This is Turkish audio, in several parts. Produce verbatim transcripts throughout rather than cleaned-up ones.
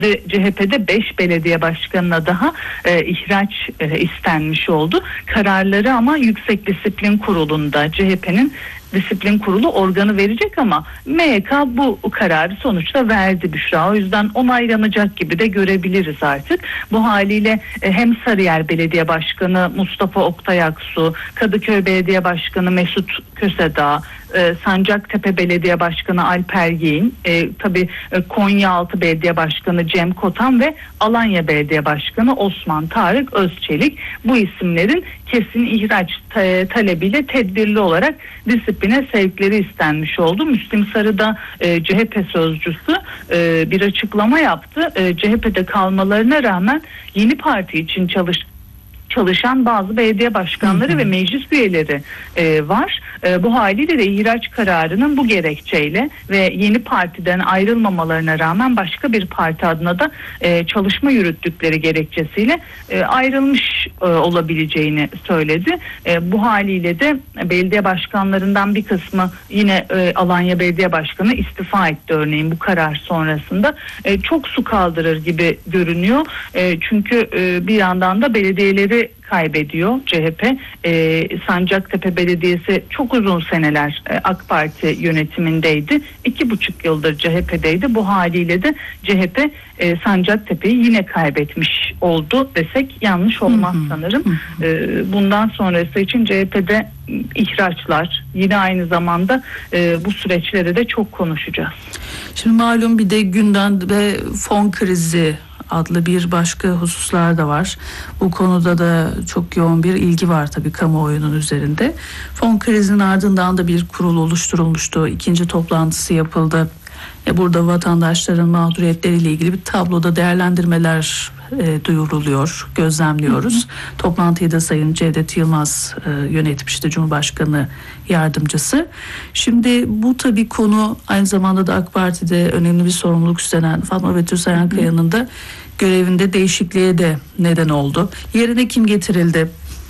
C H P'de beş belediye başkanına daha e, ihraç e, istenmiş oldu. Kararları ama Yüksek Disiplin Kurulu'nda C H P'nin disiplin kurulu organı verecek ama M Y K bu kararı sonuçta verdi Büşra. O yüzden onaylanacak gibi de görebiliriz artık. Bu haliyle e, hem Sarıyer Belediye Başkanı Mustafa Oktay Aksu, Kadıköy Belediye Başkanı Mesut Kösedağ, e, Sancaktepe Belediye Başkanı Alper Yeğin, e, tabii e, Konyaaltı Belediye Başkanı Cem Kotan ve Alanya Belediye Başkanı Osman Tarık Özçelik bu isimlerin kesin ihraç ta- talebiyle tedbirli olarak disipline sevkleri istenmiş oldu. Müslim Sarı da e, C H P sözcüsü e, bir açıklama yaptı. E, C H P'de kalmalarına rağmen yeni parti için çalış çalışan bazı belediye başkanları hı hı. ve meclis üyeleri e, var. E, bu haliyle de ihraç kararının bu gerekçeyle ve yeni partiden ayrılmamalarına rağmen başka bir parti adına da e, çalışma yürüttükleri gerekçesiyle e, ayrılmış e, olabileceğini söyledi. E, bu haliyle de belediye başkanlarından bir kısmı yine e, Alanya Belediye Başkanı istifa etti örneğin bu karar sonrasında. E, çok su kaldırır gibi görünüyor. E, çünkü e, bir yandan da belediyeleri kaybediyor C H P. E, Sancaktepe Belediyesi çok uzun seneler e, AK Parti yönetimindeydi. İki buçuk yıldır C H P'deydi. Bu haliyle de C H P e, Sancaktepe'yi yine kaybetmiş oldu desek yanlış olmaz hı hı. sanırım. Hı hı. E, bundan sonrası için C H P'de ihraçlar yine aynı zamanda e, bu süreçleri de çok konuşacağız. Şimdi malum bir de gündem ve fon krizi adlı bir başka hususlar da var. Bu konuda da çok yoğun bir ilgi var tabii kamuoyunun üzerinde. Fon krizinin ardından da bir kurul oluşturulmuştu. İkinci toplantısı yapıldı. E burada vatandaşların mağduriyetleriyle ilgili bir tabloda değerlendirmeler e, duyuruluyor, gözlemliyoruz. Hı hı. Toplantıyı da Sayın Cevdet Yılmaz e, yönetmişti, Cumhurbaşkanı yardımcısı. Şimdi bu tabii konu aynı zamanda da AK Parti'de önemli bir sorumluluk üstlenen Fatma Betül Sayankaya'nın da görevinde değişikliğe de neden oldu. Yerine kim getirildi?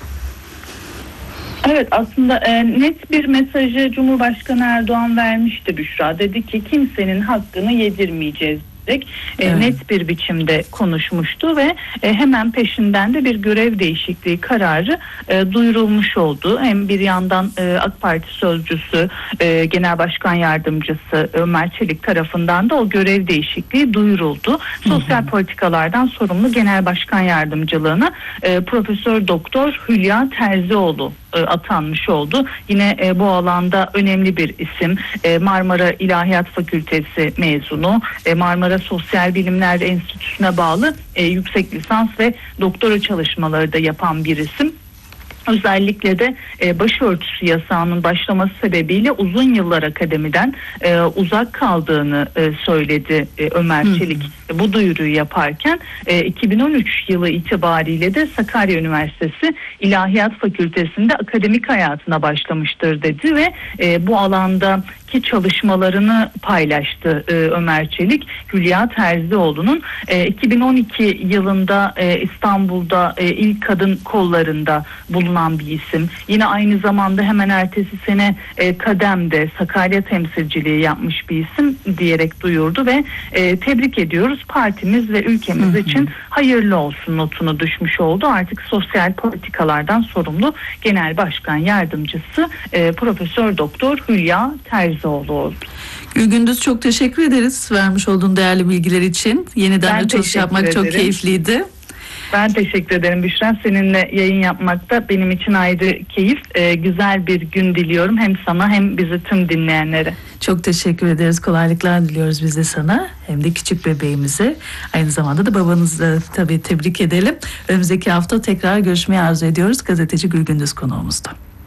Evet, aslında e, net bir mesajı Cumhurbaşkanı Erdoğan vermişti Büşra. Dedi ki kimsenin hakkını yedirmeyeceğiz. Evet. Net bir biçimde konuşmuştu ve hemen peşinden de bir görev değişikliği kararı e, duyurulmuş oldu. Hem bir yandan e, AK Parti sözcüsü, e, Genel Başkan Yardımcısı Ömer Çelik tarafından da o görev değişikliği duyuruldu. Sosyal hı hı. politikalardan sorumlu Genel Başkan Yardımcılığına e, Profesör Doktor Hülya Terzioğlu atanmış oldu. Yine e, bu alanda önemli bir isim. E, Marmara İlahiyat Fakültesi mezunu, e, Marmara Sosyal Bilimler Enstitüsü'ne bağlı e, yüksek lisans ve doktora çalışmaları da yapan bir isim. Özellikle de e, başörtüsü yasağının başlaması sebebiyle uzun yıllar akademiden e, uzak kaldığını e, söyledi e, Ömer hı. Çelik e, bu duyuruyu yaparken e, iki bin on üç yılı itibariyle de Sakarya Üniversitesi İlahiyat Fakültesi'nde akademik hayatına başlamıştır dedi ve e, bu alanda ki çalışmalarını paylaştı e, Ömer Çelik. Hülya Terzioğlu'nun e, iki bin on iki yılında e, İstanbul'da e, ilk kadın kollarında bulunan bir isim. Yine aynı zamanda hemen ertesi sene e, Kadem'de Sakarya temsilciliği yapmış bir isim diyerek duyurdu ve e, tebrik ediyoruz. Partimiz ve ülkemiz hı hı. için hayırlı olsun notunu düşmüş oldu. Artık sosyal politikalardan sorumlu Genel Başkan Yardımcısı e, Profesör Doktor Hülya Terzioğlu oldu. Gülgündüz, çok teşekkür ederiz vermiş olduğun değerli bilgiler için. Yeniden açılış yapmak ederim. Çok keyifliydi. Ben teşekkür ederim Büşra. Seninle yayın yapmak da benim için ayrı keyif. Ee, güzel bir gün diliyorum hem sana hem bizi tüm dinleyenlere. Çok teşekkür ederiz. Kolaylıklar diliyoruz biz de sana. Hem de küçük bebeğimize. Aynı zamanda da babanızı tabii tebrik edelim. Önümüzdeki hafta tekrar görüşmeyi arzu ediyoruz. Gazeteci Gülgündüz konuğumuzda.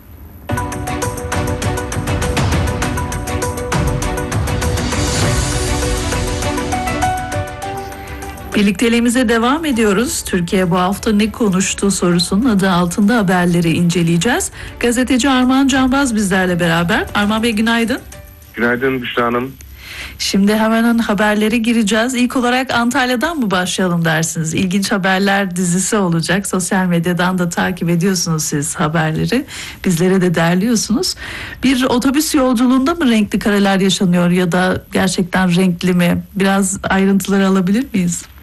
Birlikteliğimize devam ediyoruz. Türkiye bu hafta ne konuştu sorusunun adı altında haberleri inceleyeceğiz. Gazeteci Armağan Canbaz bizlerle beraber. Armağan Bey, günaydın. Günaydın Büşra Hanım. Şimdi hemen haberlere gireceğiz. İlk olarak Antalya'dan mı başlayalım dersiniz? İlginç haberler dizisi olacak. Sosyal medyadan da takip ediyorsunuz siz haberleri. Bizlere de derliyorsunuz. Bir otobüs yolculuğunda mı renkli kareler yaşanıyor ya da gerçekten renkli mi? Biraz ayrıntıları alabilir miyiz?